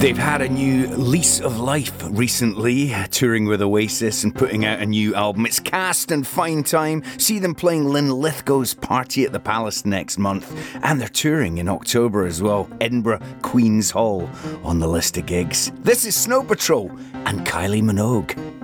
They've had a new lease of life recently, touring with Oasis and putting out a new album. It's Cast and Fine Time. See them playing Lynn Lithgow's Party at the Palace next month. And they're touring in October as well. Edinburgh Queen's Hall on the list of gigs. This is Snow Patrol and Kylie Minogue.